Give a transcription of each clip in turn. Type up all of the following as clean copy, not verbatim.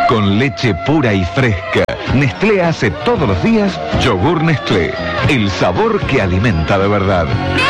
Con leche pura y fresca, Nestlé hace todos los días yogur Nestlé. El sabor que alimenta de verdad.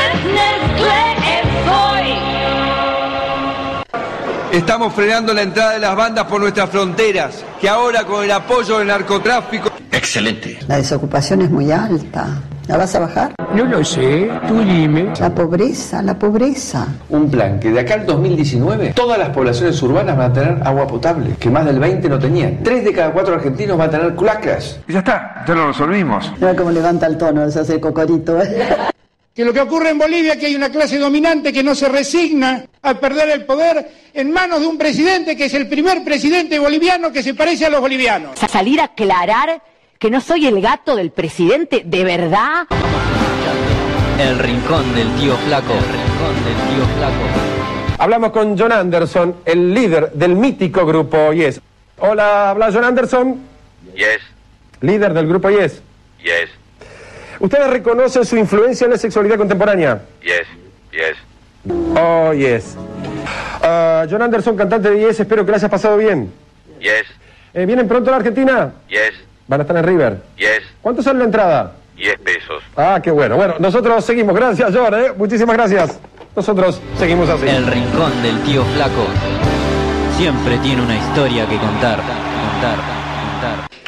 Estamos frenando la entrada de las bandas por nuestras fronteras, que ahora con el apoyo del narcotráfico... Excelente. La desocupación es muy alta. ¿La vas a bajar? No lo sé, tú dime. La pobreza. Un plan que de acá al 2019 todas las poblaciones urbanas van a tener agua potable, que más del 20 no tenían. 3 de cada 4 argentinos van a tener cloacas. Y ya está, ya lo resolvimos. Mira cómo levanta el tono, se hace el cocorito. Que lo que ocurre en Bolivia es que hay una clase dominante que no se resigna a perder el poder en manos de un presidente que es el primer presidente boliviano que se parece a los bolivianos. Salir a aclarar que no soy el gato del presidente, ¿de verdad? El rincón del tío flaco. El rincón del tío flaco. Hablamos con John Anderson, el líder del mítico grupo Yes. Hola, habla John Anderson. Yes. Líder del grupo Yes. Yes. ¿Ustedes reconocen su influencia en la sexualidad contemporánea? Yes. Yes. Oh, yes. John Anderson, cantante de Yes, espero que la hayas pasado bien. Yes. ¿Vienen pronto a la Argentina? Yes. ¿Van a estar en River? Yes. ¿Cuánto sale la entrada? 10 pesos. Ah, qué bueno. Bueno, nosotros seguimos. Gracias, John, Muchísimas gracias. Nosotros seguimos así. El rincón del tío flaco siempre tiene una historia que contar.